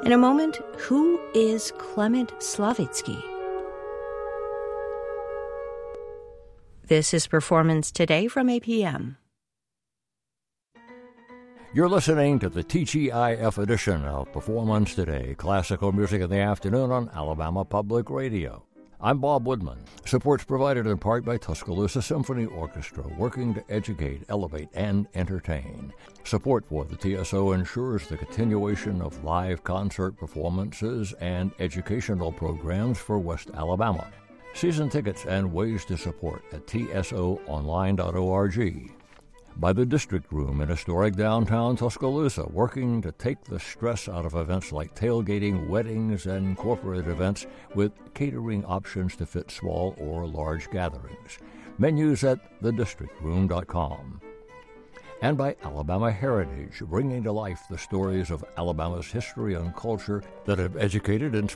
In a moment, who is Clement Slavitsky? This is Performance Today from APM. You're listening to the TGIF edition of Performance Today, classical music in the afternoon on Alabama Public Radio. I'm Bob Woodman. Support's provided in part by Tuscaloosa Symphony Orchestra, working to educate, elevate, and entertain. Support for the TSO ensures the continuation of live concert performances and educational programs for West Alabama. Season tickets and ways to support at tsoonline.org. By the District Room in historic downtown Tuscaloosa, working to take the stress out of events like tailgating, weddings, and corporate events with catering options to fit small or large gatherings. Menus at thedistrictroom.com. And by Alabama Heritage, bringing to life the stories of Alabama's history and culture that have educated, inspired,